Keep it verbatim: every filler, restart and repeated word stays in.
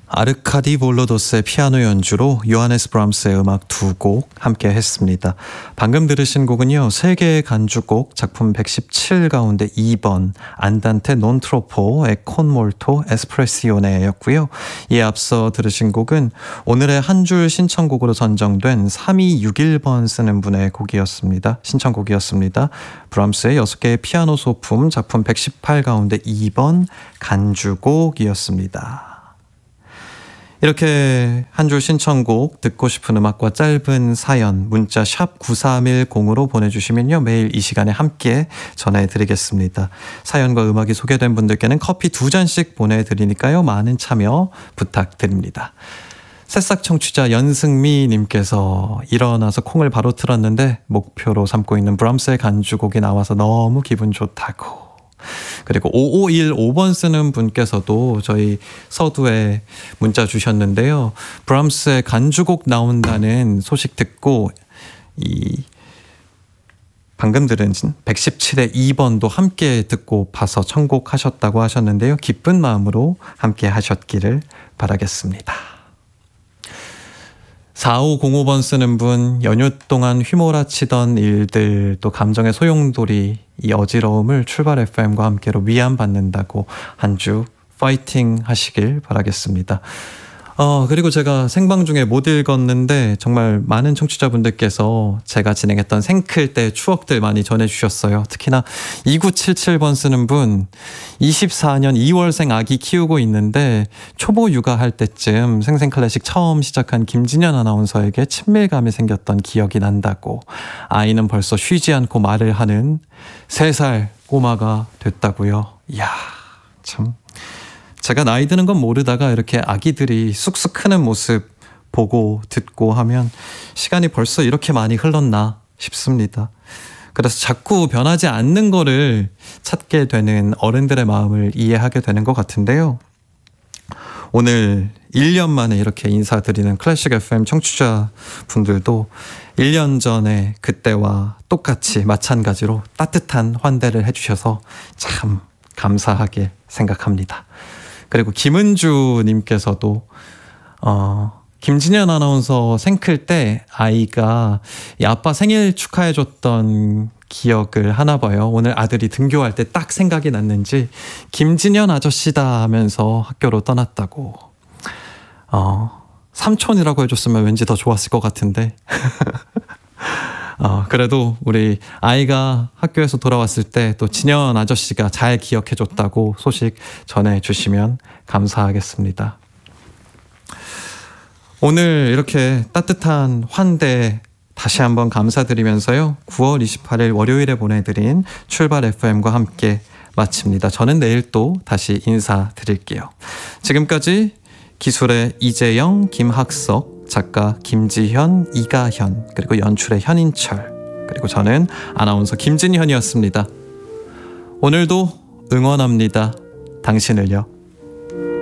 아르카디 볼로도스의 피아노 연주로 요하네스 브람스의 음악 두 곡 함께 했습니다. 방금 들으신 곡은요, 세계의 간주곡 작품 백십칠 가운데 이 번 안단테 non troppo e con molto espressione 였고요. 이에 앞서 들으신 곡은 오늘의 한 줄 신청곡으로 선정된 삼이육일 번 쓰는 분의 곡이었습니다. 신청곡이었습니다. 브람스의 여섯 개의 피아노 소품 작품 백십팔 가운데 이 번 간주곡이었습니다. 이렇게 한 줄 신청곡, 듣고 싶은 음악과 짧은 사연 문자 샵 구삼일공으로 보내주시면요, 매일 이 시간에 함께 전해드리겠습니다. 사연과 음악이 소개된 분들께는 커피 두 잔씩 보내드리니까요, 많은 참여 부탁드립니다. 새싹 청취자 연승미 님께서 일어나서 콩을 바로 틀었는데 목표로 삼고 있는 브람스의 간주곡이 나와서 너무 기분 좋다고. 그리고 오오일오 번 쓰는 분께서도 저희 서두에 문자 주셨는데요. 브람스의 간주곡 나온다는 소식 듣고 이 방금 들은 백십칠의 이 번도 함께 듣고 봐서 청곡하셨다고 하셨는데요. 기쁜 마음으로 함께 하셨기를 바라겠습니다. 사오공오 번 쓰는 분, 연휴 동안 휘몰아치던 일들, 또 감정의 소용돌이, 이 어지러움을 출발 에프엠과 함께로 위안받는다고 한 주 파이팅 하시길 바라겠습니다. 어, 그리고 제가 생방 중에 못 읽었는데 정말 많은 청취자분들께서 제가 진행했던 생클 때 추억들 많이 전해주셨어요. 특히나 이구칠칠 번 쓰는 분, 이십사 년 이월생 아기 키우고 있는데 초보 육아할 때쯤 생생클래식 처음 시작한 김진현 아나운서에게 친밀감이 생겼던 기억이 난다고. 아이는 벌써 쉬지 않고 말을 하는 세 살 꼬마가 됐다고요. 이야, 참. 제가 나이 드는 건 모르다가 이렇게 아기들이 쑥쑥 크는 모습 보고 듣고 하면 시간이 벌써 이렇게 많이 흘렀나 싶습니다. 그래서 자꾸 변하지 않는 거를 찾게 되는 어른들의 마음을 이해하게 되는 것 같은데요. 오늘 일 년 만에 이렇게 인사드리는 클래식 에프엠 청취자분들도 일 년 전에 그때와 똑같이 마찬가지로 따뜻한 환대를 해주셔서 참 감사하게 생각합니다. 그리고 김은주 님께서도 어, 김진현 아나운서 생클 때 아이가 이 아빠 생일 축하해줬던 기억을 하나 봐요. 오늘 아들이 등교할 때 딱 생각이 났는지 김진현 아저씨다 하면서 학교로 떠났다고. 어, 삼촌이라고 해줬으면 왠지 더 좋았을 것 같은데 어, 그래도 우리 아이가 학교에서 돌아왔을 때 또 진현 아저씨가 잘 기억해줬다고 소식 전해주시면 감사하겠습니다. 오늘 이렇게 따뜻한 환대 다시 한번 감사드리면서요, 구월 이십팔일 월요일에 보내드린 출발 에프엠과 함께 마칩니다. 저는 내일 또 다시 인사드릴게요. 지금까지 기술의 이재영, 김학석, 작가 김지현, 이가현, 그리고 연출의 현인철, 그리고 저는 아나운서 김진현이었습니다. 오늘도 응원합니다. 당신을요.